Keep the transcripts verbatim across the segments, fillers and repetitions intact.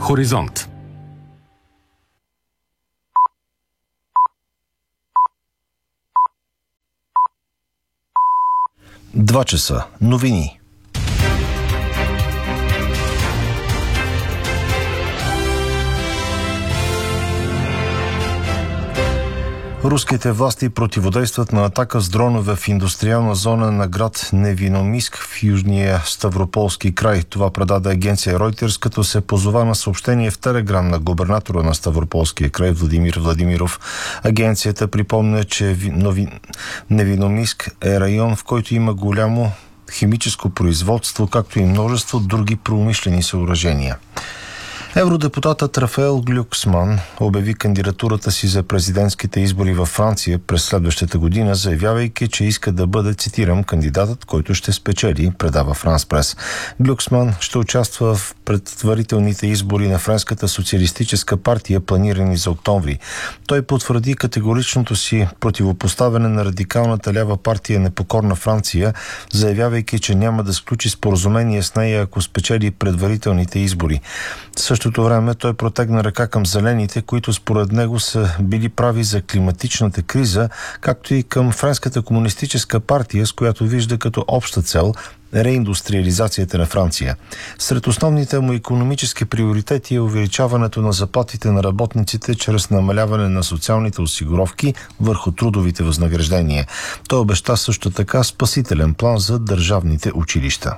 Хоризонт. Два часа. Новини. Руските власти противодействат на атака с дронове в индустриална зона на град Невиномиск в южния Ставрополски край. Това предаде агенция Reuters, като се позова на съобщение в Телеграм на губернатора на Ставрополския край Владимир Владимиров. Агенцията припомня, че Нови... Невиномиск е район, в който има голямо химическо производство, както и множество други промишлени съоръжения. Евродепутатът Рафаел Глюксман обяви кандидатурата си за президентските избори във Франция през следващата година, заявявайки, че иска да бъде, цитирам, кандидатът, който ще спечели, предава Франс Прес. Глюксман ще участва в предварителните избори на Френската социалистическа партия, планирани за октомври. Той потвърди категоричното си противопоставяне на радикалната лява партия Непокорна Франция, заявявайки, че няма да сключи споразумение с нея, ако спечели предварителните избори. В същото време той протегна ръка към зелените, които според него са били прави за климатичната криза, както и към Френската комунистическа партия, с която вижда като обща цел реиндустриализацията на Франция. Сред основните му икономически приоритети е увеличаването на заплатите на работниците чрез намаляване на социалните осигуровки върху трудовите възнаграждения. Той обеща също така спасителен план за държавните училища.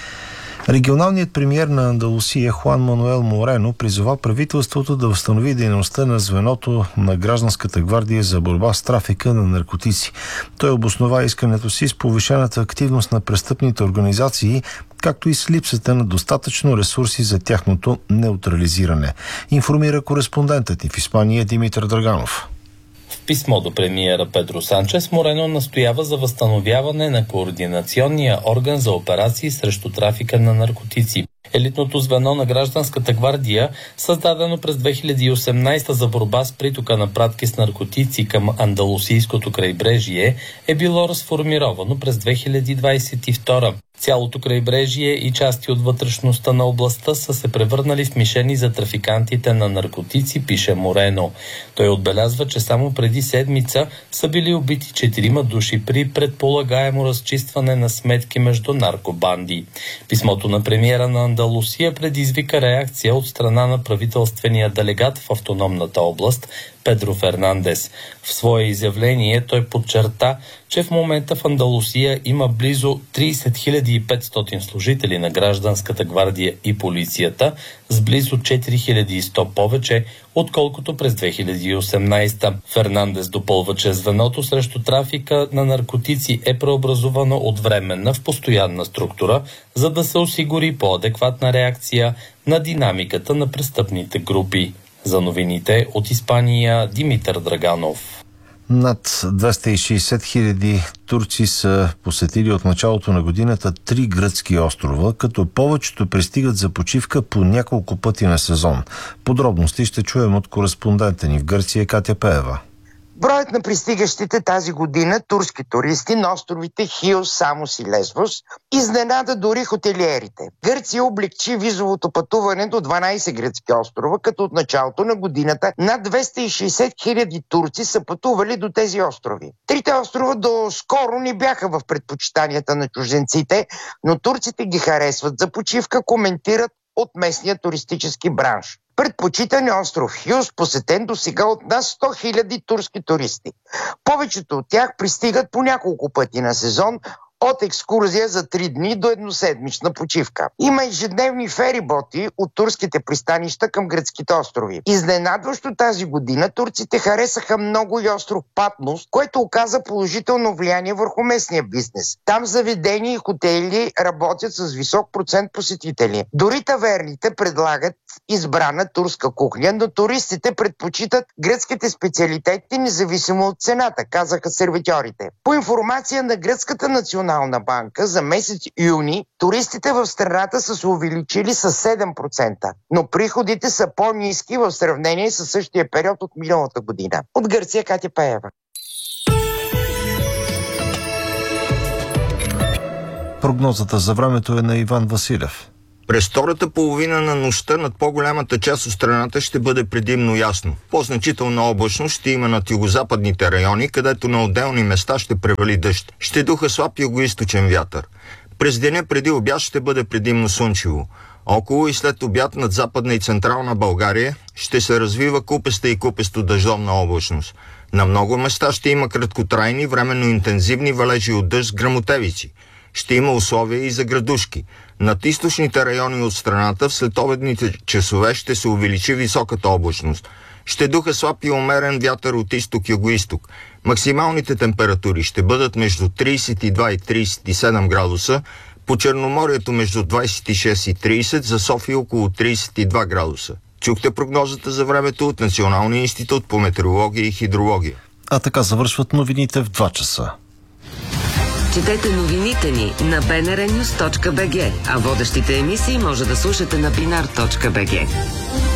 Регионалният премиер на Андалусия Хуан Мануел Морено призова правителството да възстанови дейността на звеното на гражданската гвардия за борба с трафика на наркотици. Той обоснова искането си с повишената активност на престъпните организации, както и с липсата на достатъчно ресурси за тяхното неутрализиране. Информира кореспондентът ни в Испания Димитър Драганов. В писмо до премиера Педро Санчес Морено настоява за възстановяване на координационния орган за операции срещу трафика на наркотици. Елитното звено на гражданската гвардия, създадено през две хиляди и осемнадесета за борба с притока на пратки с наркотици към андалусийското крайбрежие, е било разформировано през две хиляди двадесет и втора. Цялото крайбрежие и части от вътрешността на областта са се превърнали в мишени за трафикантите на наркотици, пише Морено. Той отбелязва, че само преди седмица са били убити четирима души при предполагаемо разчистване на сметки между наркобанди. Писмото на премиера на Андалусия предизвика реакция от страна на правителствения делегат в автономната област Педро Фернандес. В свое изявление той подчерта, че в момента в Андалусия има близо тридесет хиляди и петстотин служители на гражданската гвардия и полицията, с близо четири хиляди и сто повече, отколкото през две хиляди и осемнадесета. Фернандес допълва, че звеното срещу трафика на наркотици е преобразувано от временна в постоянна структура, за да се осигури по-адекватна реакция на динамиката на престъпните групи. За новините от Испания Димитър Драганов. Над двеста и шейсет хиляди турци са посетили от началото на годината три гръцки острова, като повечето пристигат за почивка по няколко пъти на сезон. Подробности ще чуем от кореспондента ни в Гърция Катя Пеева. Броят на пристигащите тази година турски туристи на островите Хиос, Самос и Лесбос изненада дори хотелиерите. Гърция облегчи визовото пътуване до дванадесет гръцки острова, като от началото на годината над двеста и шейсет хиляди турци са пътували до тези острови. Трите острова до скоро не бяха в предпочитанията на чужденците, но турците ги харесват за почивка, коментират от местния туристически бранш. Предпочитан е остров Хиос, посетен до сега от над сто хиляди турски туристи. Повечето от тях пристигат по няколко пъти на сезон, от екскурзия за три дни до едноседмична почивка. Има ежедневни фериботи от турските пристанища към гръцките острови. Изненадващо тази година турците харесаха много и остров Патмос, което оказа положително влияние върху местния бизнес. Там заведения и хотели работят с висок процент посетители. Дори таверните предлагат избрана турска кухня, но туристите предпочитат гръцките специалитети независимо от цената, казаха сервитьорите. По информация на Гръцката национална банка, за месец юни туристите в страната са се увеличили с седем процента, но приходите са по-ниски в сравнение с същия период от миналата година. От Гърция Катя Пеева. Прогнозата за времето е на Иван Василев. През втората половина на нощта над по-голямата част от страната ще бъде предимно ясно. По-значителна облачност ще има над югозападните райони, където на отделни места ще превали дъжд. Ще духа слаб югоизточен вятър. През деня преди обяд ще бъде предимно слънчево. Около и след обяд над Западна и Централна България ще се развива купеста и купесто дъждовна облачност. На много места ще има краткотрайни, временно интензивни валежи от дъжд с гръмотевици. Ще има условия и за градушки. Над източните райони от страната в следобедните часове ще се увеличи високата облачност. Ще духа слаб и умерен вятър от изток-югоизток. Максималните температури ще бъдат между трийсет и два и трийсет и седем градуса, по Черноморието между двайсет и шест и трийсет, за София около трийсет и два градуса. Чухте прогнозата за времето от Националния институт по метеорология и хидрология. А така завършват новините в два часа. Четете новините ни на би ен ар нюс точка би джи, а водещите емисии може да слушате на бинар точка би джи.